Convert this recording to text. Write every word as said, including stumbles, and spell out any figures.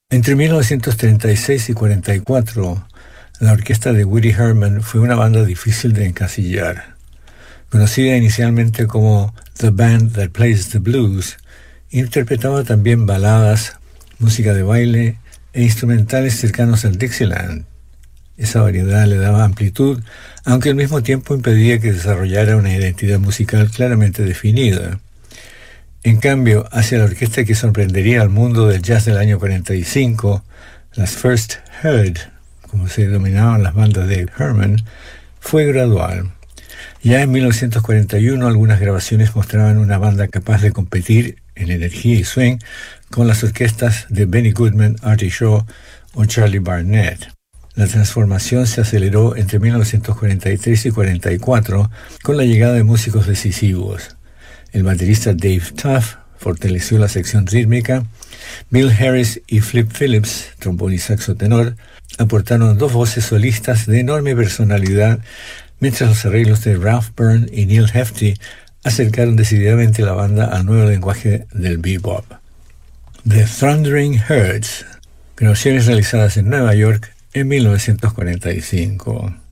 Entre mil novecientos treinta y seis y cuarenta y cuatro, la orquesta de Woody Herman fue una banda difícil de encasillar. Conocida inicialmente como The Band That Plays the Blues, interpretaba también baladas, música de baile e instrumentales cercanos al Dixieland. Esa variedad le daba amplitud, aunque al mismo tiempo impedía que desarrollara una identidad musical claramente definida. En cambio, hacia la orquesta que sorprendería al mundo del jazz del año cuarenta y cinco, las First Heard, como se denominaban las bandas de Herman, fue gradual. Ya en mil novecientos cuarenta y uno algunas grabaciones mostraban una banda capaz de competir en energía y swing con las orquestas de Benny Goodman, Artie Shaw o Charlie Barnett. La transformación se aceleró entre mil novecientos cuarenta y tres y cuarenta y cuatro con la llegada de músicos decisivos. El baterista Dave Tuff fortaleció la sección rítmica. Bill Harris y Flip Phillips, trombón y saxo tenor, aportaron dos voces solistas de enorme personalidad, mientras los arreglos de Ralph Byrne y Neil Hefti acercaron decididamente la banda al nuevo lenguaje del bebop. The Thundering Herds, grabaciones realizadas en Nueva York en mil novecientos cuarenta y cinco.